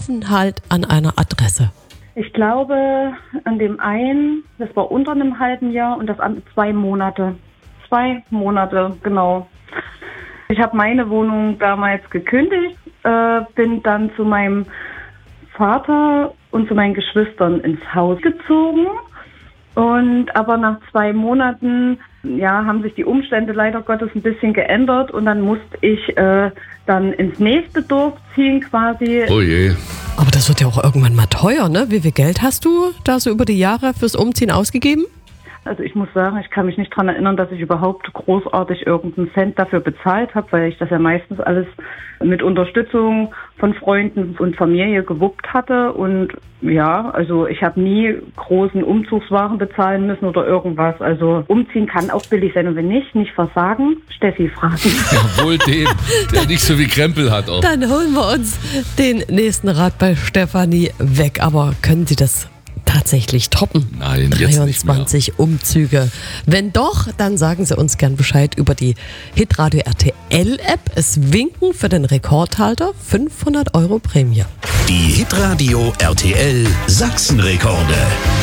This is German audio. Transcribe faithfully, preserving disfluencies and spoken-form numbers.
Aufenthalt an einer Adresse? Ich glaube, an dem einen, das war unter einem halben Jahr und das andere zwei Monate. Zwei Monate, genau. Ich habe meine Wohnung damals gekündigt, äh, bin dann zu meinem Vater und zu meinen Geschwistern ins Haus gezogen. Und aber nach zwei Monaten, ja, haben sich die Umstände leider Gottes ein bisschen geändert und dann musste ich äh, dann ins nächste Dorf ziehen quasi. Oh je. Aber das wird ja auch irgendwann mal teuer, ne? Wie viel Geld hast du da so über die Jahre fürs Umziehen ausgegeben? Also ich muss sagen, ich kann mich nicht daran erinnern, dass ich überhaupt großartig irgendeinen Cent dafür bezahlt habe, weil ich das ja meistens alles mit Unterstützung von Freunden und Familie gewuppt hatte. Und ja, also ich habe nie großen Umzugswaren bezahlen müssen oder irgendwas. Also umziehen kann auch billig sein und wenn nicht, nicht versagen, Steffi fragen. Ja, wohl dem, der nicht so wie Krempel hat auch. Dann holen wir uns den nächsten Rat bei Stefanie weg. Aber können Sie das tatsächlich toppen? Nein, jetzt nicht mehr. dreiundzwanzig Umzüge. Wenn doch, dann sagen Sie uns gern Bescheid über die Hitradio R T L App. Es winken für den Rekordhalter fünfhundert Euro Prämie. Die Hitradio R T L Sachsenrekorde.